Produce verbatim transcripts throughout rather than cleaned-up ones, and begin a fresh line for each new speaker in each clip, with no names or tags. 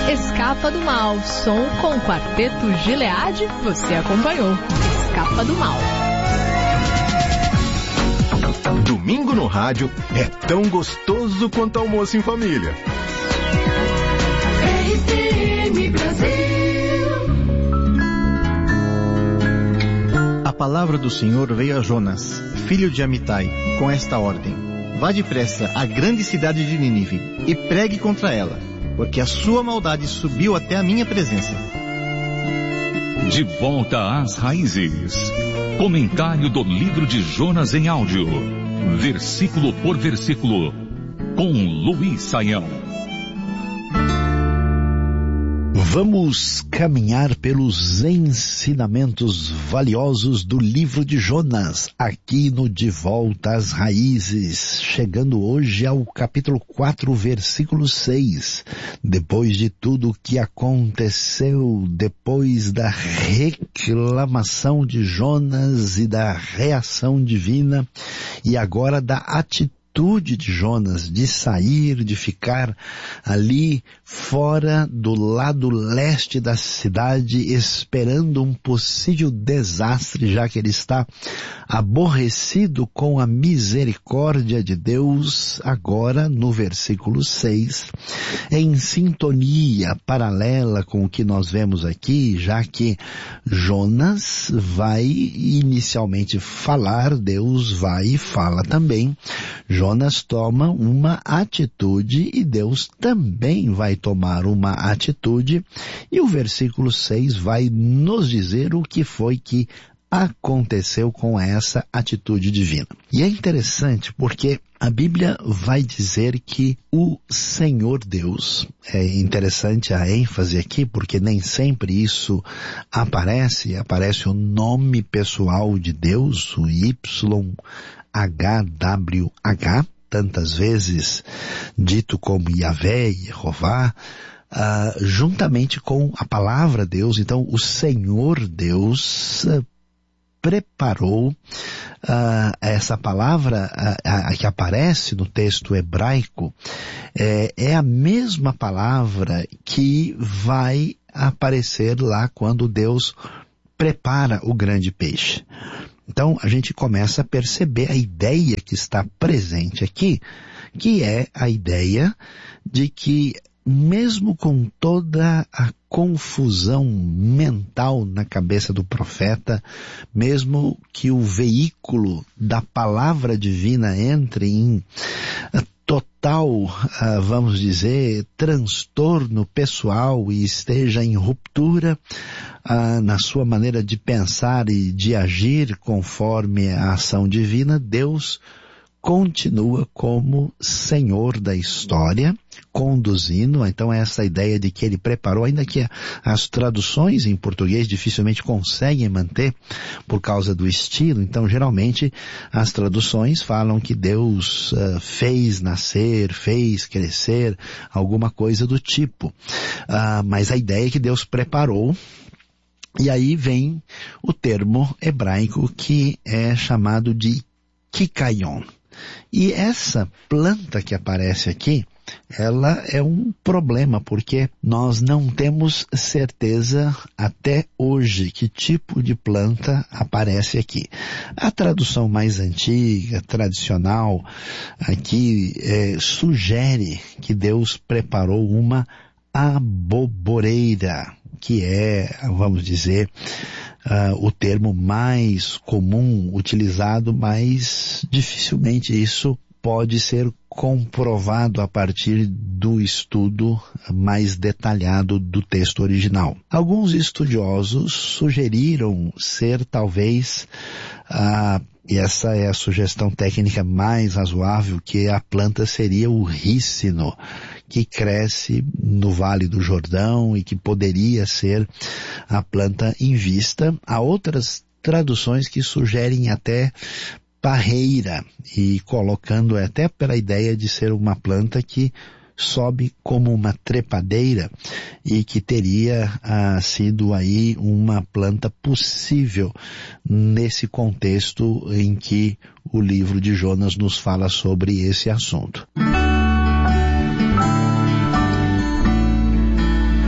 Escapa do Mal, som com o Quarteto Gilead, você acompanhou. Escapa do Mal.
Domingo no rádio é tão gostoso quanto almoço em família.
R C M Brasil.
A palavra do Senhor veio a Jonas, filho de Amitai, com esta ordem: vá depressa à grande cidade de Nínive e pregue contra ela, porque a sua maldade subiu até a minha presença.
De volta às raízes. Comentário do livro de Jonas em áudio, versículo por versículo, com Luiz Saião.
Vamos caminhar pelos ensinamentos valiosos do livro de Jonas, aqui no De Volta às Raízes, chegando hoje ao capítulo quatro, versículo seis. Depois de tudo o que aconteceu, depois da reclamação de Jonas e da reação divina, e agora da atitude de Jonas de sair, de ficar ali fora do lado leste da cidade, esperando um possível desastre, já que ele está aborrecido com a misericórdia de Deus. Agora, no versículo seis, em sintonia paralela com o que nós vemos aqui, já que Jonas vai inicialmente falar, Deus vai e fala também. Jonas toma uma atitude e Deus também vai tomar uma atitude, e o versículo seis vai nos dizer o que foi que aconteceu com essa atitude divina. E é interessante porque a Bíblia vai dizer que o Senhor Deus, é interessante a ênfase aqui, porque nem sempre isso aparece, aparece o nome pessoal de Deus, o Y H W H, tantas vezes dito como Yahvé, Jeová, uh, juntamente com a palavra Deus. Então o Senhor Deus uh, preparou uh, essa palavra uh, uh, que aparece no texto hebraico, é, é a mesma palavra que vai aparecer lá quando Deus prepara o grande peixe. Então a gente começa a perceber a ideia que está presente aqui, que é a ideia de que mesmo com toda a confusão mental na cabeça do profeta, mesmo que o veículo da palavra divina entre em total, uh, vamos dizer, transtorno pessoal e esteja em ruptura uh, na sua maneira de pensar e de agir conforme a ação divina, Deus continua como Senhor da história, conduzindo. Então essa ideia de que ele preparou, ainda que as traduções em português dificilmente conseguem manter por causa do estilo, então geralmente as traduções falam que Deus uh, fez nascer, fez crescer, alguma coisa do tipo. Uh, mas a ideia é que Deus preparou. E aí vem o termo hebraico que é chamado de Kikayon. E essa planta que aparece aqui, ela é um problema, porque nós não temos certeza até hoje que tipo de planta aparece aqui. A tradução mais antiga, tradicional, aqui é, sugere que Deus preparou uma aboboreira, que é, vamos dizer, Uh, o termo mais comum utilizado, mas dificilmente isso pode ser comprovado a partir do estudo mais detalhado do texto original. Alguns estudiosos sugeriram ser talvez, uh, e essa é a sugestão técnica mais razoável, que a planta seria o rícino, que cresce no Vale do Jordão e que poderia ser a planta em vista. Há outras traduções que sugerem até parreira, e colocando até pela ideia de ser uma planta que sobe como uma trepadeira e que teria ah, sido aí uma planta possível nesse contexto em que o livro de Jonas nos fala sobre esse assunto.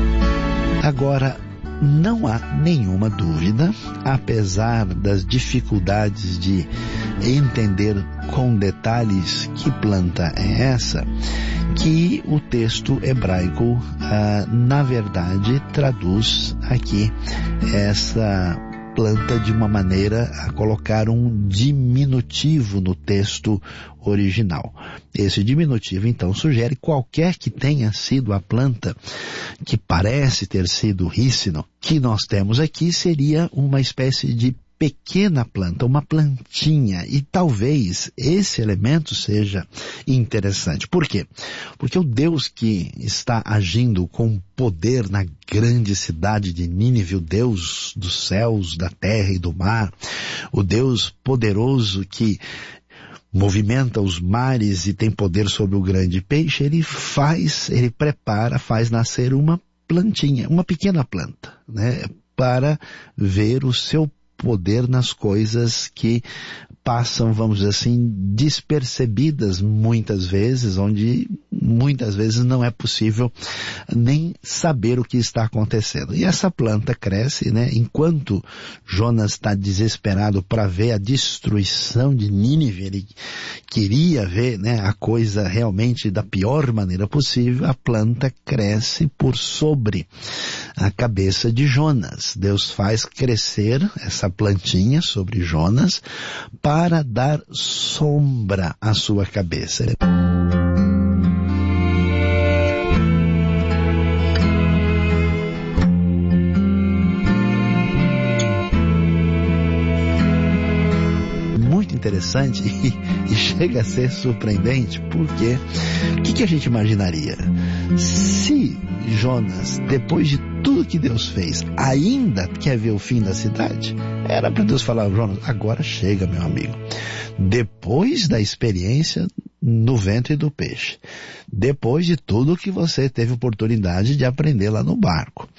Agora, não há nenhuma dúvida, apesar das dificuldades de entender com detalhes que planta é essa, que o texto hebraico, ah, na verdade, traduz aqui essa planta de uma maneira a colocar um diminutivo no texto original. Esse diminutivo, então, sugere qualquer que tenha sido a planta que parece ter sido rícino, que nós temos aqui seria uma espécie de pequena planta, uma plantinha, e talvez esse elemento seja interessante. Por quê? Porque o Deus que está agindo com poder na grande cidade de Nínive, o Deus dos céus, da terra e do mar, o Deus poderoso que movimenta os mares e tem poder sobre o grande peixe, ele faz, ele prepara, faz nascer uma plantinha, uma pequena planta, né, para ver o seu poder nas coisas que passam, vamos dizer assim, despercebidas muitas vezes, onde muitas vezes não é possível nem saber o que está acontecendo. E essa planta cresce, né? Enquanto Jonas está desesperado para ver a destruição de Nínive, ele queria ver, né, a coisa realmente da pior maneira possível, a planta cresce por sobre a cabeça de Jonas. Deus faz crescer essa plantinha sobre Jonas para dar sombra à sua cabeça. Muito interessante e, e chega a ser surpreendente, porque o que, que a gente imaginaria? Se Jonas, depois de tudo que Deus fez, ainda quer ver o fim da cidade, era para Deus falar: Jonas, agora chega, meu amigo. Depois da experiência no ventre do peixe, depois de tudo que você teve oportunidade de aprender lá no barco,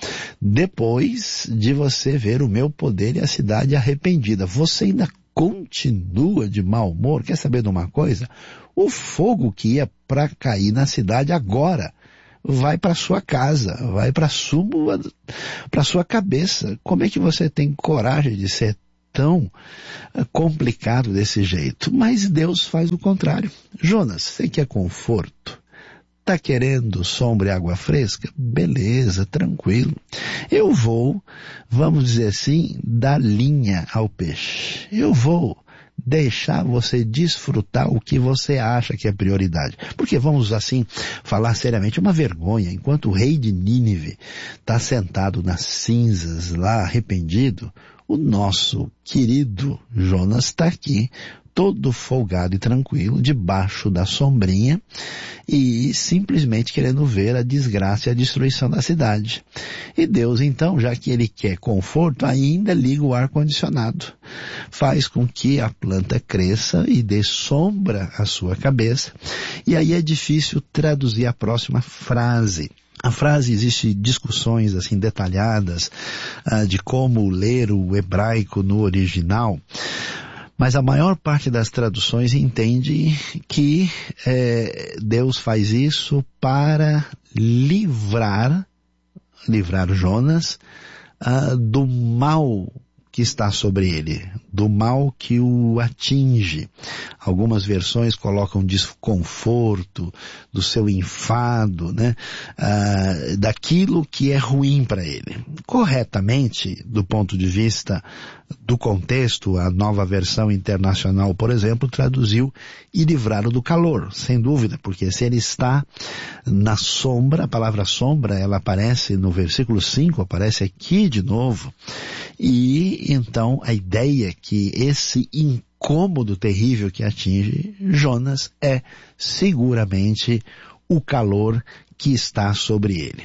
depois de você ver o meu poder e a cidade arrependida, você ainda continua de mau humor? Quer saber de uma coisa? O fogo que ia para cair na cidade agora vai para sua casa, vai para sua, para sua cabeça. Como é que você tem coragem de ser tão complicado desse jeito? Mas Deus faz o contrário. Jonas, você quer conforto? Tá querendo sombra e água fresca? Beleza, tranquilo. Eu vou, vamos dizer assim, dar linha ao peixe. Eu vou deixar você desfrutar o que você acha que é prioridade. Porque, vamos assim falar seriamente, é uma vergonha. Enquanto o rei de Nínive está sentado nas cinzas lá, arrependido, o nosso querido Jonas está aqui, todo folgado e tranquilo, debaixo da sombrinha e simplesmente querendo ver a desgraça e a destruição da cidade. E Deus, então, já que ele quer conforto, ainda liga o ar-condicionado. Faz com que a planta cresça e dê sombra à sua cabeça. E aí é difícil traduzir a próxima frase. A frase, existe discussões assim detalhadas uh, de como ler o hebraico no original, mas a maior parte das traduções entende que eh, Deus faz isso para livrar, livrar Jonas uh, do mal que está sobre ele, do mal que o atinge. Algumas versões colocam desconforto, do seu enfado, né? Ah, daquilo que é ruim para ele. Corretamente, do ponto de vista do contexto, a Nova Versão Internacional, por exemplo, traduziu e livrá-lo do calor, sem dúvida, porque se ele está na sombra, a palavra sombra, ela aparece no versículo cinco, aparece aqui de novo, e então a ideia que esse incômodo terrível que atinge Jonas é seguramente o calor que está sobre ele.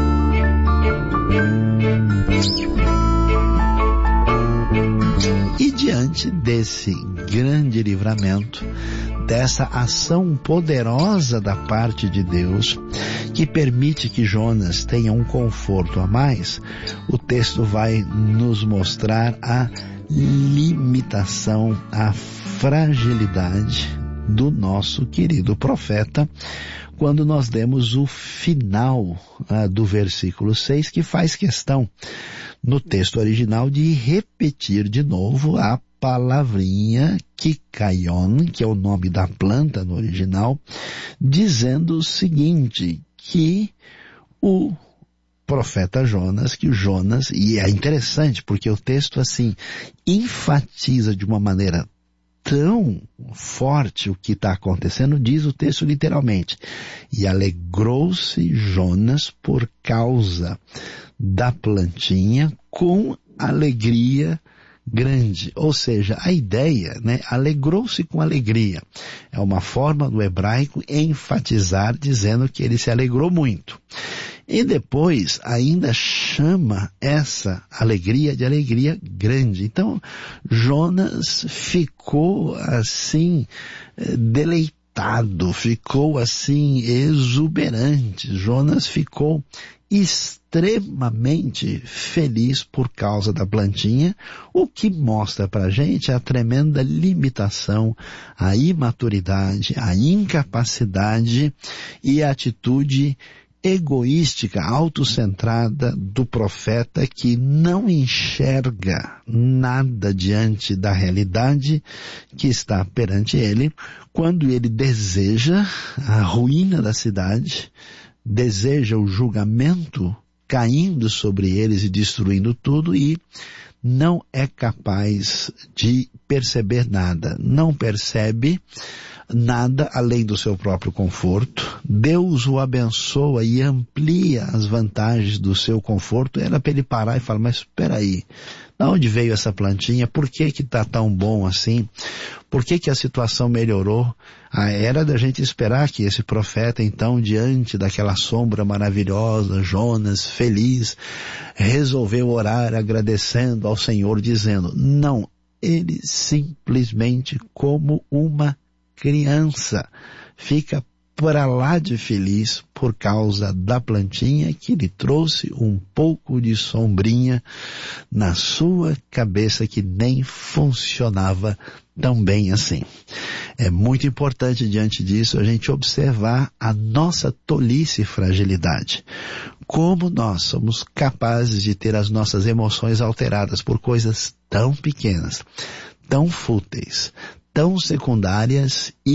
E diante desse grande livramento, dessa ação poderosa da parte de Deus, que permite que Jonas tenha um conforto a mais, o texto vai nos mostrar a limitação, a fragilidade do nosso querido profeta, quando nós demos o final ah, do versículo seis, que faz questão no texto original de repetir de novo a palavrinha kikayon, que é o nome da planta no original, dizendo o seguinte, que o profeta Jonas, que o Jonas, e é interessante porque o texto assim enfatiza de uma maneira tão forte o que está acontecendo, diz o texto literalmente, e alegrou-se Jonas por causa da plantinha com alegria grande, ou seja, a ideia, né, alegrou-se com alegria, é uma forma do hebraico enfatizar, dizendo que ele se alegrou muito. E depois ainda chama essa alegria de alegria grande. Então, Jonas ficou assim, deleitado, ficou assim, exuberante. Jonas ficou extremamente feliz por causa da plantinha, o que mostra pra gente a tremenda limitação, a imaturidade, a incapacidade e a atitude egoística, autocentrada do profeta, que não enxerga nada diante da realidade que está perante ele, quando ele deseja a ruína da cidade, deseja o julgamento caindo sobre eles e destruindo tudo, e não é capaz de perceber nada, não percebe nada além do seu próprio conforto. Deus o abençoa e amplia as vantagens do seu conforto. Era para ele parar e falar, mas espera aí, de onde veio essa plantinha? Por que que está tão bom assim? Por que que a situação melhorou? Ah, era da gente esperar que esse profeta, então, diante daquela sombra maravilhosa, Jonas, feliz, resolveu orar agradecendo ao Senhor, dizendo, não, ele simplesmente, como uma criança, fica para lá de feliz por causa da plantinha que lhe trouxe um pouco de sombrinha na sua cabeça, que nem funcionava tão bem assim. É muito importante, diante disso, a gente observar a nossa tolice e fragilidade. Como nós somos capazes de ter as nossas emoções alteradas por coisas tão pequenas, tão fúteis, tão secundárias e